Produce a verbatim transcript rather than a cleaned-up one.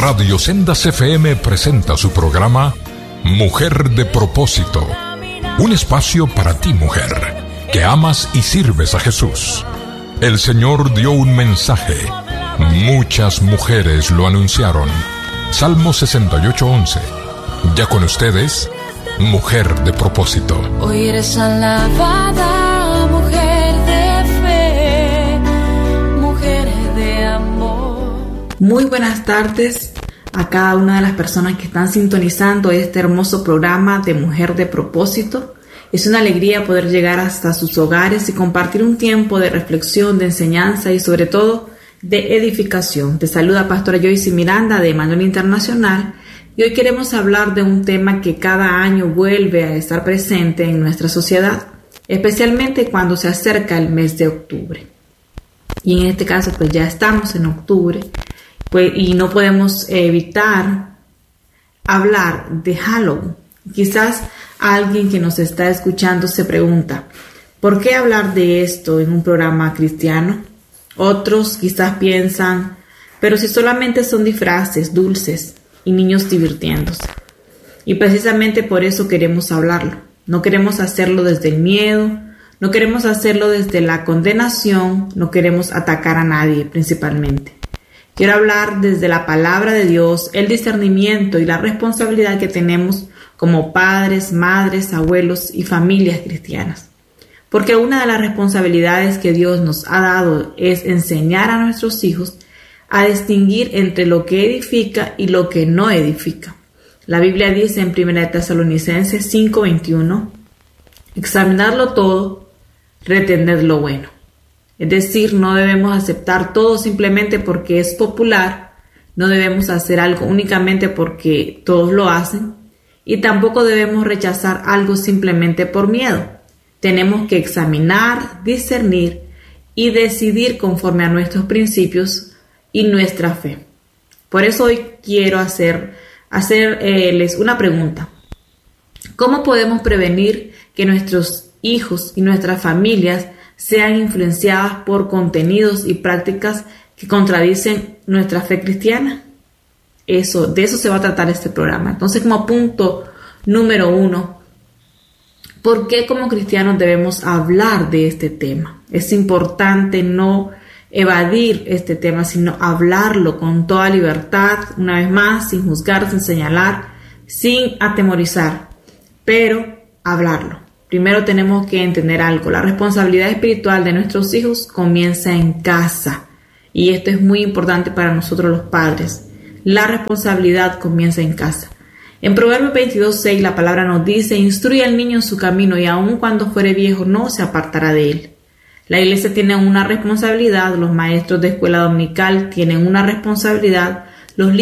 Radio Sendas F M presenta su programa Mujer de Propósito. Un espacio para ti, mujer, que amas y sirves a Jesús. El Señor dio un mensaje. Muchas mujeres lo anunciaron. Salmo sesenta y ocho, once. Ya con ustedes, Mujer de Propósito. Hoy eres alabada, mujer de fe, mujer de amor. Muy buenas tardes a cada una de las personas que están sintonizando este hermoso programa de Mujer de Propósito. Es una alegría poder llegar hasta sus hogares y compartir un tiempo de reflexión, de enseñanza y sobre todo de edificación. Te saluda Pastora Joyce Miranda de Emanuel Internacional y hoy queremos hablar de un tema que cada año vuelve a estar presente en nuestra sociedad, especialmente cuando se acerca el mes de octubre. Y en este caso pues ya estamos en octubre pues, y no podemos evitar hablar de Halloween. Quizás alguien que nos está escuchando se pregunta, ¿por qué hablar de esto en un programa cristiano? Otros quizás piensan, pero si solamente son disfraces dulces y niños divirtiéndose. Y precisamente por eso queremos hablarlo. No queremos hacerlo desde el miedo, no queremos hacerlo desde la condenación, no queremos atacar a nadie principalmente. Quiero hablar desde la palabra de Dios, el discernimiento y la responsabilidad que tenemos como padres, madres, abuelos y familias cristianas. Porque una de las responsabilidades que Dios nos ha dado es enseñar a nuestros hijos a distinguir entre lo que edifica y lo que no edifica. La Biblia dice en primera de Tesalonicenses cinco veintiuno, examinarlo todo, retener lo bueno. Es decir, no debemos aceptar todo simplemente porque es popular, no debemos hacer algo únicamente porque todos lo hacen y tampoco debemos rechazar algo simplemente por miedo. Tenemos que examinar, discernir y decidir conforme a nuestros principios y nuestra fe. Por eso hoy quiero hacer, hacerles una pregunta. ¿Cómo podemos prevenir que nuestros hijos y nuestras familias sean influenciadas por contenidos y prácticas que contradicen nuestra fe cristiana? Eso, de eso se va a tratar este programa. Entonces, como punto número uno, ¿por qué como cristianos debemos hablar de este tema? Es importante no evadir este tema, sino hablarlo con toda libertad, una vez más, sin juzgar, sin señalar, sin atemorizar, pero hablarlo. Primero tenemos que entender algo. La responsabilidad espiritual de nuestros hijos comienza en casa. Y esto es muy importante para nosotros los padres. La responsabilidad comienza en casa. En Proverbios veintidós seis la palabra nos dice, instruye al niño en su camino y aun cuando fuere viejo no se apartará de él. La iglesia tiene una responsabilidad, los maestros de escuela dominical tienen una responsabilidad, los